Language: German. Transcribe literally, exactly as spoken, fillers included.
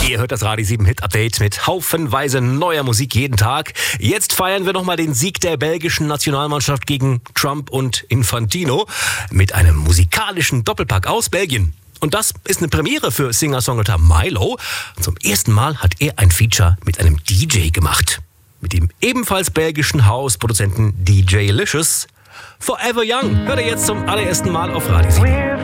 Ihr hört das Radio sieben Hit Update mit haufenweise neuer Musik jeden Tag. Jetzt feiern wir nochmal den Sieg der belgischen Nationalmannschaft gegen Trump und Infantino mit einem musikalischen Doppelpack aus Belgien. Und das ist eine Premiere für Singer-Songwriter Milo. Zum ersten Mal hat er ein Feature mit einem D J gemacht. Mit dem ebenfalls belgischen Hausproduzenten D J Licious. Forever Young hört ihr jetzt zum allerersten Mal auf Radio sieben.